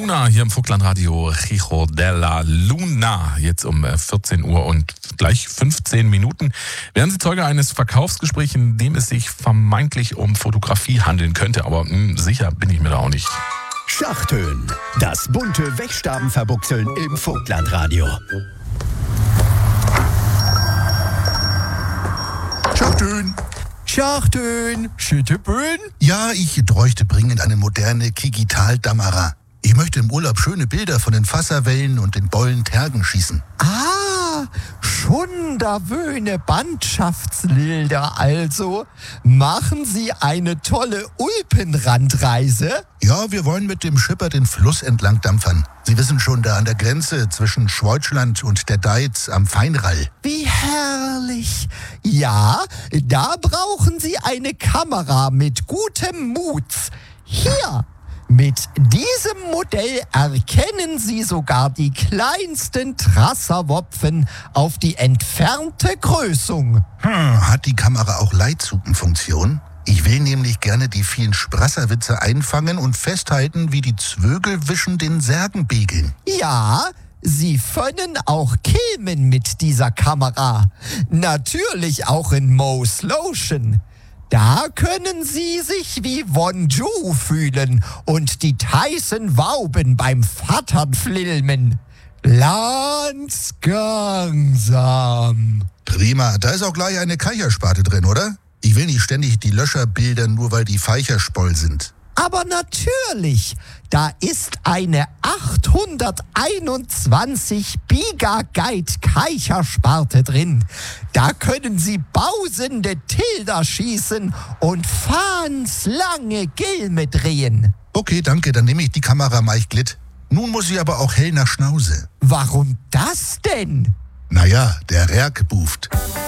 Luna hier im Vogtlandradio Hijo de la Luna. Jetzt um 14 Uhr und gleich 15 Minuten werden Sie Zeuge eines Verkaufsgesprächs, in dem es sich vermeintlich um Fotografie handeln könnte. Aber sicher bin ich mir da auch nicht. Schachtönen, das bunte Wegstabenverbuchseln im Vogtlandradio. Schachtönen. Schachtönen, Schütteböen? Ja, ich bräuchte dringend eine moderne Kigital-Damera. Ich möchte im Urlaub schöne Bilder von den Fasserwellen und den Bollen-Tergen schießen. Schon da wöhne Bandschaftslilder also. Machen Sie eine tolle Ulpenrandreise? Ja, wir wollen mit dem Schipper den Fluss entlang dampfern. Sie wissen schon, da an der Grenze zwischen Schweutschland und der Deiz am Feinrall. Wie herrlich. Ja, da brauchen Sie eine Kamera mit gutem Mut. Hier. Mit diesem Modell erkennen Sie sogar die kleinsten Trasserwopfen auf die entfernte Größung. Hat die Kamera auch Leitzugenfunktion? Ich will nämlich gerne die vielen Sprasserwitze einfangen und festhalten, wie die Zwögelwischen den Särgen begeln. Ja, Sie können auch filmen mit dieser Kamera. Natürlich auch in Mo Slotion. Da können Sie sich wie Wonju fühlen und die Tyson Wauben beim Vattern filmen. Ganz langsam. Prima, da ist auch gleich eine Keichersparte drin, oder? Ich will nicht ständig die Löscher bildern, nur weil die Feicherspoll sind. Aber natürlich, da ist eine 821 Gigabyte Keichersparte drin. Da können Sie bausende Tilda schießen und lange Gilme drehen. Okay, danke, dann nehme ich die Kamera Maichglitt. Nun muss sie aber auch hell nach Schnause. Warum das denn? Naja, der Rerk buft.